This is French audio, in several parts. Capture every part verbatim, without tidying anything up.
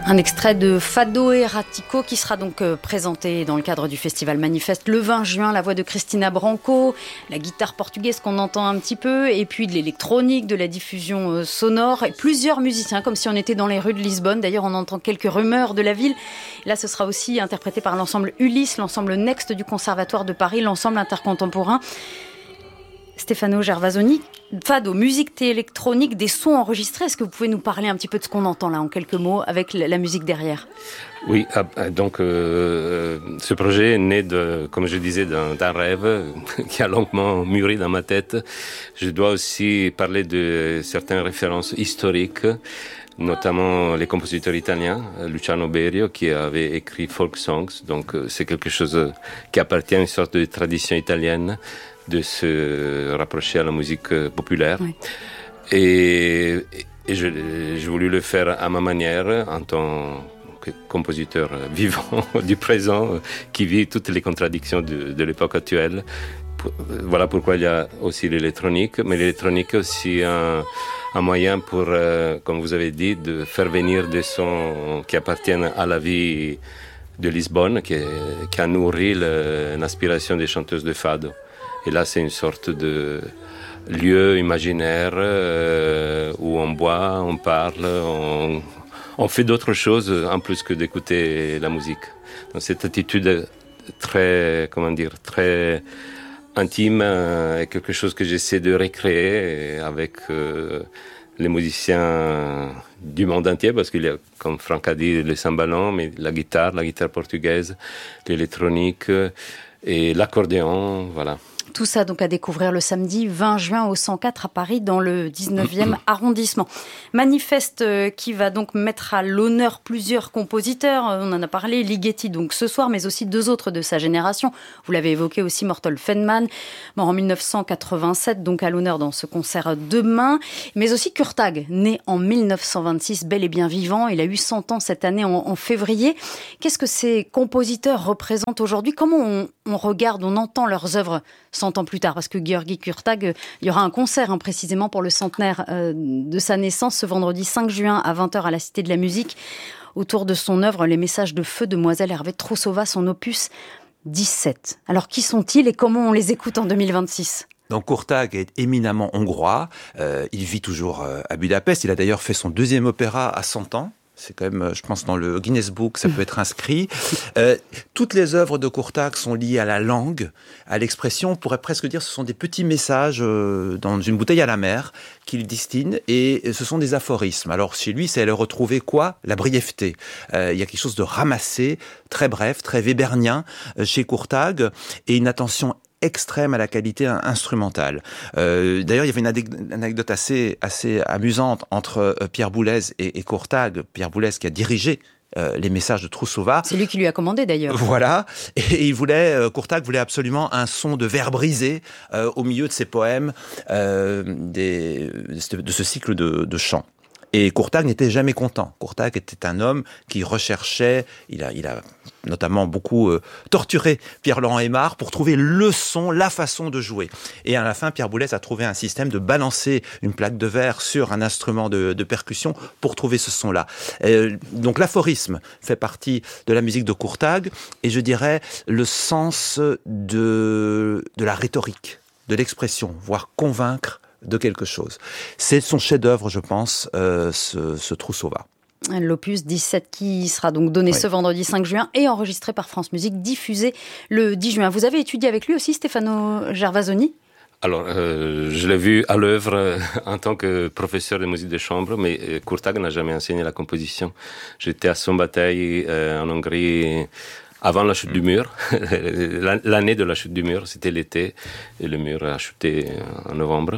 Un extrait de Fado Erratico qui sera donc euh, présenté dans le cadre du festival Manifeste le vingt juin. La voix de Cristina Branco, la guitare portugaise qu'on entend un petit peu, et puis de l'électronique, de la diffusion euh, sonore, et plusieurs musiciens, comme si on était dans les rues de Lisbonne. D'ailleurs, on entend quelques rumeurs de la ville. Là, ce sera aussi interprété par l'ensemble Ulysse, l'ensemble Next du Conservatoire de Paris, l'ensemble intercontemporain. Stefano Gervasoni, Fado, musique électronique, des sons enregistrés. Est-ce que vous pouvez nous parler un petit peu de ce qu'on entend là, en quelques mots, avec la musique derrière ? Oui, donc euh, ce projet est né, de, comme je disais, d'un, d'un rêve qui a longuement mûri dans ma tête. Je dois aussi parler de certaines références historiques, notamment les compositeurs italiens, Luciano Berio, qui avait écrit folk songs. Donc c'est quelque chose qui appartient à une sorte de tradition italienne, de se rapprocher à la musique populaire. Oui. Et, et je, j'ai voulu le faire à ma manière, en tant que compositeur vivant du présent, qui vit toutes les contradictions de, de l'époque actuelle. Voilà pourquoi il y a aussi l'électronique, mais l'électronique est aussi un, un moyen pour, euh, comme vous avez dit, de faire venir des sons qui appartiennent à la vie de Lisbonne, qui, qui a nourri le, l'inspiration des chanteuses de Fado. Et là, c'est une sorte de lieu imaginaire euh, où on boit, on parle, on, on fait d'autres choses en plus que d'écouter la musique. Donc, cette attitude très, comment dire, très intime euh, est quelque chose que j'essaie de recréer avec euh, les musiciens du monde entier, parce qu'il y a, comme Franck a dit, le cymbalon, mais la guitare, la guitare portugaise, l'électronique et l'accordéon, voilà. Tout ça donc à découvrir le samedi vingt juin au cent quatre à Paris dans le dix-neuvième arrondissement. Manifeste qui va donc mettre à l'honneur plusieurs compositeurs. On en a parlé, Ligeti donc ce soir, mais aussi deux autres de sa génération. Vous l'avez évoqué aussi, Mortol Feldman, mort en dix-neuf cent quatre-vingt-sept, donc à l'honneur dans ce concert demain. Mais aussi Kurt Hagg, né en dix-neuf cent vingt-six, bel et bien vivant. Il a eu cent ans cette année en, en février. Qu'est-ce que ces compositeurs représentent aujourd'hui ? Comment on, on regarde, on entend leurs œuvres cent ans plus tard, parce que György Kurt Hagg, il y aura un concert hein, précisément pour le centenaire euh, de sa naissance ce vendredi cinq juin à vingt heures à la Cité de la Musique, autour de son œuvre Les Messages de Feu de Mlle Hervé Troussova, son opus dix-sept. Alors qui sont-ils et comment on les écoute en deux mille vingt-six ? Donc Kurt Hagg est éminemment hongrois, euh, il vit toujours euh, à Budapest, il a d'ailleurs fait son deuxième opéra à cent ans. C'est quand même, je pense, dans le Guinness Book, ça peut être inscrit. Euh, toutes les œuvres de Kurt Hagg sont liées à la langue, à l'expression. On pourrait presque dire que ce sont des petits messages euh, dans une bouteille à la mer qu'il distille, et ce sont des aphorismes. Alors chez lui, c'est aller retrouver quoi ? La brièveté. Euh, il y a quelque chose de ramassé, très bref, très webernien euh, chez Kurt Hagg, et une attention extrême à la qualité instrumentale. Euh, d'ailleurs, il y avait une anecdote assez, assez amusante entre Pierre Boulez et, et Kurt Hagg. Pierre Boulez qui a dirigé euh, les Messages de Troussova. C'est lui qui lui a commandé d'ailleurs. Voilà. Et il voulait, euh, Kurt Hagg voulait absolument un son de vers brisé euh, au milieu de ses poèmes, euh, des, de ce cycle de, de chants. Et Kurt Hagg n'était jamais content. Kurt Hagg était un homme qui recherchait, il a, il a notamment beaucoup euh, torturé Pierre-Laurent Aimard pour trouver le son, la façon de jouer. Et à la fin, Pierre Boulez a trouvé un système de balancer une plaque de verre sur un instrument de, de percussion pour trouver ce son-là. Euh, donc l'aphorisme fait partie de la musique de Kurt Hagg, et je dirais le sens de, de la rhétorique, de l'expression, voire convaincre de quelque chose. C'est son chef-d'œuvre, je pense, euh, ce, ce Troussova. L'opus dix-sept qui sera donc donné oui. ce vendredi cinq juin et enregistré par France Musique, diffusé le dix juin. Vous avez étudié avec lui aussi, Stefano Gervasoni ? Alors, euh, je l'ai vu à l'œuvre euh, en tant que professeur de musique de chambre, mais euh, Kurt Hagg n'a jamais enseigné la composition. J'étais à Szombathely, euh, en Hongrie, avant la chute du mur. L'année de la chute du mur, c'était l'été, et le mur a chuté en novembre.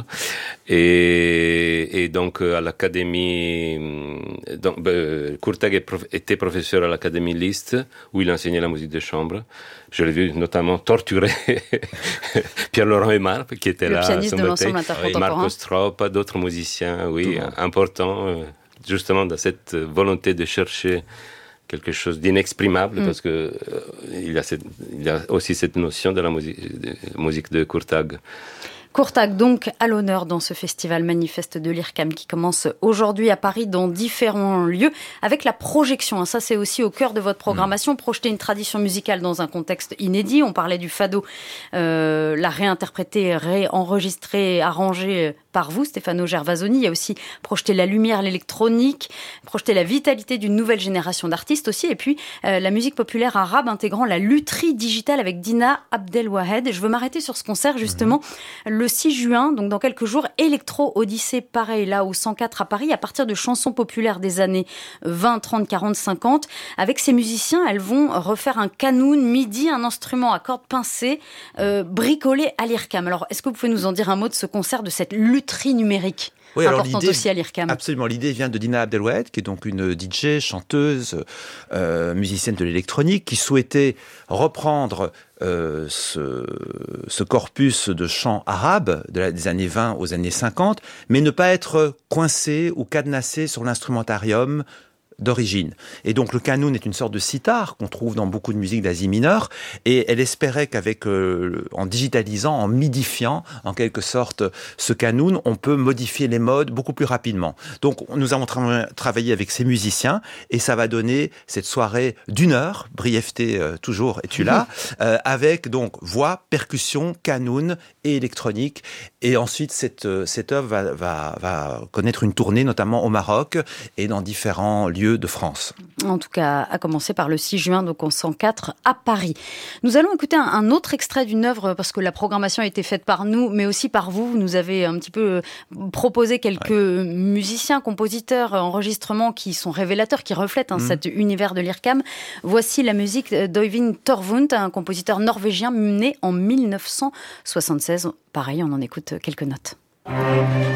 Et, et donc, à l'académie, donc, ben, Kurt Hagg était professeur à l'académie Liszt, où il enseignait la musique de chambre. Je l'ai vu notamment torturer Pierre-Laurent Aimard, qui était le là. Le pianiste de l'ensemble intercontemporain. Marco Strop, d'autres musiciens, oui, importants, justement, dans cette volonté de chercher quelque chose d'inexprimable, mm. parce que euh, il, y a cette, il y a aussi cette notion de la musique de, musique de Kurt Hagg. Courtag donc à l'honneur dans ce festival manifeste de l'I R C A M qui commence aujourd'hui à Paris dans différents lieux avec la projection. Ça c'est aussi au cœur de votre programmation, projeter une tradition musicale dans un contexte inédit. On parlait du fado, euh, la réinterpréter, réenregistrer, arranger par vous, Stefano Gervasoni. Il y a aussi projeter la lumière, l'électronique, projeter la vitalité d'une nouvelle génération d'artistes aussi, et puis euh, la musique populaire arabe intégrant la lutherie digitale avec Dina Abdelwahed. Je veux m'arrêter sur ce concert justement mmh. le six juin, donc dans quelques jours, Electro Odyssée, pareil là au cent quatre à Paris, à partir de chansons populaires des années vingt, trente, quarante, cinquante. Avec ces musiciens, elles vont refaire un canoun, midi, un instrument à cordes pincées, euh, bricolé à l'I R C A M. Alors, est-ce que vous pouvez nous en dire un mot de ce concert, de cette lutherie numérique? Oui, importante aussi à l'I R C A M. Absolument. L'idée vient de Dina Abdelwahed, qui est donc une D J, chanteuse, euh, musicienne de l'électronique, qui souhaitait reprendre euh, ce, ce corpus de chants arabes de la, des années vingt aux années cinquante, mais ne pas être coincé ou cadenassé sur l'instrumentarium d'origine. Et donc le canoun est une sorte de sitar qu'on trouve dans beaucoup de musique d'Asie mineure, et elle espérait qu'avec euh, en digitalisant, en midifiant en quelque sorte ce canoun, on peut modifier les modes beaucoup plus rapidement. Donc nous avons tra- travaillé avec ces musiciens et ça va donner cette soirée d'une heure, brièveté euh, toujours es-tu là, euh, avec donc voix, percussion, canoun et électronique. Et ensuite cette cette œuvre va, va va connaître une tournée notamment au Maroc et dans différents lieux de France. En tout cas, à commencer par le six juin, donc au cent quatre à Paris. Nous allons écouter un, un autre extrait d'une œuvre, parce que la programmation a été faite par nous, mais aussi par vous. Vous nous avez un petit peu proposé quelques ouais. musiciens, compositeurs, enregistrements qui sont révélateurs, qui reflètent hein, mmh. cet univers de l'I R C A M. Voici la musique d'Øyvind Torvund, un compositeur norvégien né en mille neuf cent soixante-seize. Pareil, on en écoute quelques notes.